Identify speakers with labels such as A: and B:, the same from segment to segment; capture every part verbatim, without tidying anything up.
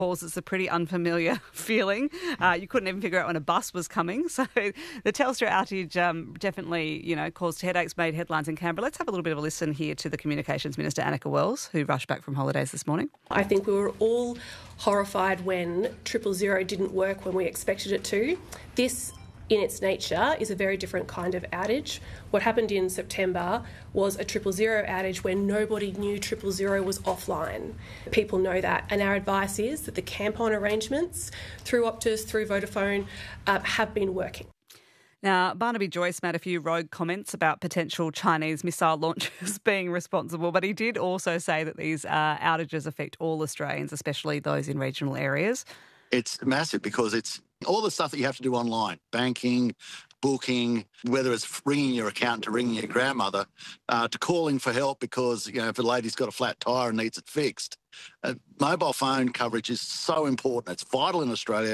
A: It's a pretty unfamiliar feeling. Uh, you couldn't even figure out when a bus was coming. So the Telstra outage um, definitely, you know, caused headaches, made headlines in Canberra. Let's have a little bit of a listen here to the Communications Minister, Annika Wells, who rushed back from holidays this morning.
B: I think we were all horrified when triple zero didn't work when we expected it to. This, in its nature, is a very different kind of outage. What happened in September was a triple zero outage where nobody knew triple zero was offline. People know that, and our advice is that the camp-on arrangements through Optus, through Vodafone, uh, have been working.
A: Now, Barnaby Joyce made a few rogue comments about potential Chinese missile launchers being responsible, but he did also say that these uh, outages affect all Australians, especially those in regional areas.
C: It's massive because it's all the stuff that you have to do online, banking, booking, whether it's ringing your accountant to ringing your grandmother, uh, to calling for help because, you know, if a lady's got a flat tyre and needs it fixed. Uh, mobile phone coverage is so important. It's vital in Australia.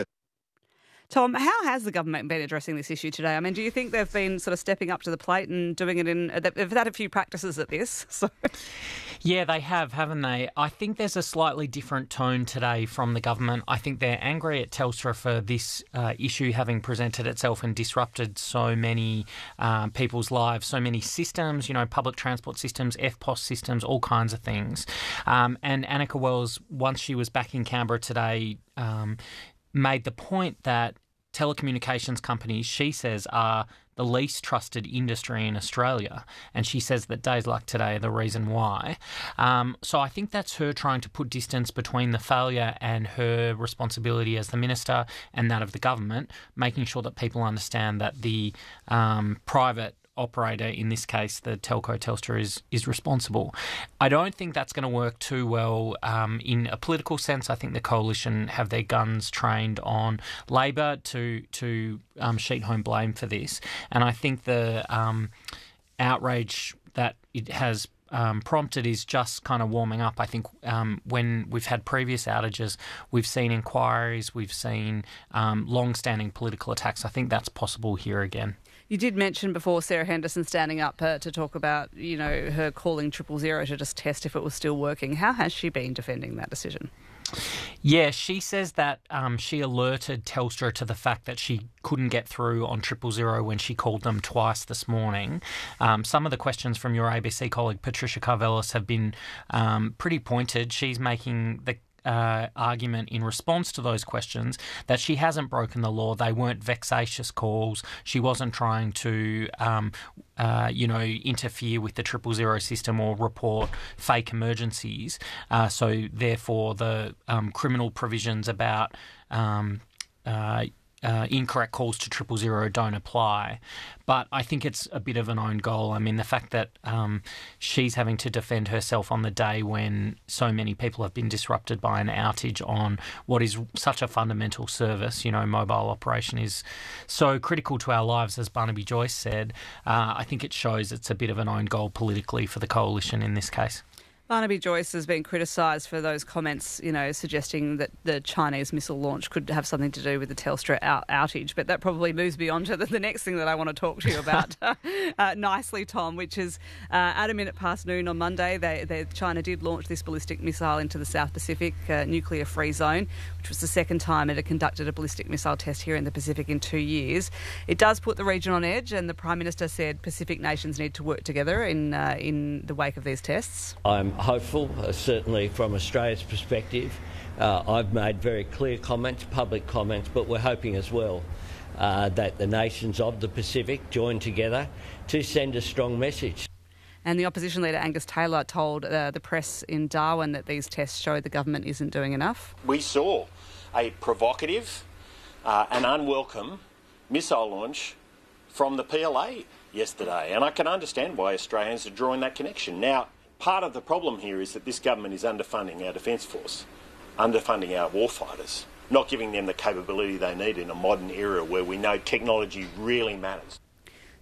A: Tom, how has the government been addressing this issue today? I mean, do you think they've been sort of stepping up to the plate and doing it in... They've had a few practices at this, so...
D: Yeah, they have, haven't they? I think there's a slightly different tone today from the government. I think they're angry at Telstra for this uh, issue having presented itself and disrupted so many um, people's lives, so many systems, you know, public transport systems, F P O S systems, all kinds of things. Um, and Annika Wells, once she was back in Canberra today, um, made the point that telecommunications companies, she says, are the least trusted industry in Australia. And she says that days like today are the reason why. Um, so I think that's her trying to put distance between the failure and her responsibility as the minister and that of the government, making sure that people understand that the um, private operator, in this case the telco Telstra, is is responsible. I don't think that's going to work too well um, in a political sense. I think the coalition have their guns trained on Labor to to um, sheet home blame for this, and I think the um, outrage that it has Um, prompted is just kind of warming up. I think um, when we've had previous outages, we've seen inquiries, we've seen um, long-standing political attacks. I think that's possible here again.
A: You did mention before Sarah Henderson standing up uh, to talk about, you know, her calling triple zero to just test if it was still working. How has she been defending that decision?
D: Yeah, she says that um, she alerted Telstra to the fact that she couldn't get through on triple zero when she called them twice this morning. Um, some of the questions from your A B C colleague Patricia Karvelas have been um, pretty pointed. She's making the Uh, argument in response to those questions that she hasn't broken the law. They weren't vexatious calls. She wasn't trying to, um, uh, you know, interfere with the triple zero system or report fake emergencies. Uh, so therefore, the um, criminal provisions about um, uh, Uh, incorrect calls to triple zero don't apply. But I think it's a bit of an own goal. I mean, the fact that um, she's having to defend herself on the day when so many people have been disrupted by an outage on what is such a fundamental service, you know, mobile operation is so critical to our lives, as Barnaby Joyce said. Uh, I think it shows it's a bit of an own goal politically for the coalition in this case.
A: Barnaby Joyce has been criticised for those comments, you know, suggesting that the Chinese missile launch could have something to do with the Telstra out- outage. But that probably moves me on to the, the next thing that I want to talk to you about uh, nicely, Tom, which is uh, at a minute past noon on Monday, they, they, China did launch this ballistic missile into the South Pacific uh, nuclear-free zone, which was the second time it had conducted a ballistic missile test here in the Pacific in two years. It does put the region on edge, and the Prime Minister said Pacific nations need to work together in uh, in the wake of these tests.
E: I'm hopeful, uh, certainly from Australia's perspective. Uh, I've made very clear comments, public comments, but we're hoping as well uh, that the nations of the Pacific join together to send a strong message.
A: And the opposition leader Angus Taylor told uh, the press in Darwin that these tests show the government isn't doing enough.
F: We saw a provocative uh, and unwelcome missile launch from the P L A yesterday, and I can understand why Australians are drawing that connection. Now, part of the problem here is that this government is underfunding our Defence Force, underfunding our warfighters, not giving them the capability they need in a modern era where we know technology really matters.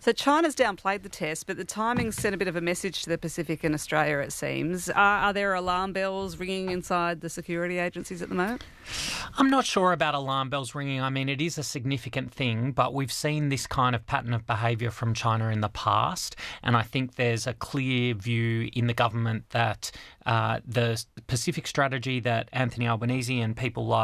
A: So China's downplayed the test, but the timing sent a bit of a message to the Pacific and Australia, it seems. Are, are there alarm bells ringing inside the security agencies at the moment?
D: I'm not sure about alarm bells ringing. I mean, it is a significant thing, but we've seen this kind of pattern of behaviour from China in the past, and I think there's a clear view in the government that uh, the Pacific strategy that Anthony Albanese and people like